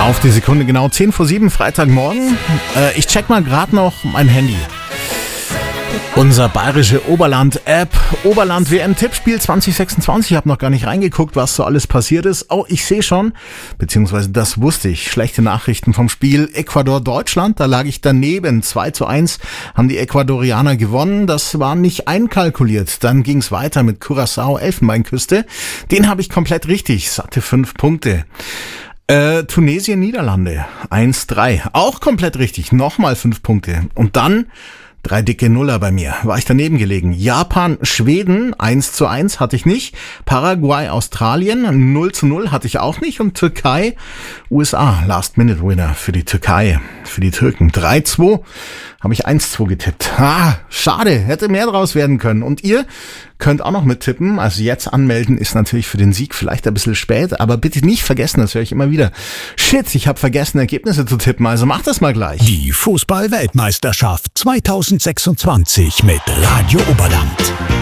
Auf die Sekunde genau 10 vor 7, Freitagmorgen. Ich check mal gerade noch mein Handy. Unser bayerische Oberland-App, Oberland WM-Tippspiel 2026. Ich habe noch gar nicht reingeguckt, was so alles passiert ist. Oh, ich sehe schon, beziehungsweise das wusste ich. Schlechte Nachrichten vom Spiel Ecuador-Deutschland. Da lag ich daneben. 2:1 haben die Ecuadorianer gewonnen. Das war nicht einkalkuliert. Dann ging es weiter mit Curaçao, Elfenbeinküste. Den habe ich komplett richtig. Satte 5 Punkte. Tunesien, Niederlande 1:3. Auch komplett richtig. Nochmal 5 Punkte. Und dann 3 dicke Nuller bei mir. War ich daneben gelegen. Japan, Schweden 1:1 hatte ich nicht. Paraguay, Australien 0:0 hatte ich auch nicht. Und Türkei, USA, Last-Minute-Winner für die Türkei, für die Türken. 3:2 habe ich 1:2 getippt. Schade, hätte mehr draus werden können. Und ihr könnt auch noch mittippen. Also jetzt anmelden ist natürlich für den Sieg vielleicht ein bisschen spät, aber bitte nicht vergessen, das höre ich immer wieder. Shit, ich habe vergessen, Ergebnisse zu tippen, also macht das mal gleich. Die Fußball-Weltmeisterschaft 2026 mit Radio Oberland.